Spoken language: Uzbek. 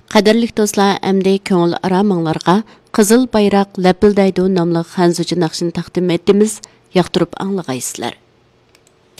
Qadirlik do'stlar, əmdi көңіл aramanglarga Qızıl bayraq lapildaydı nomli xanzucha naqshini taqdim etdimiz. Yaqtirib anglag'aysizlar.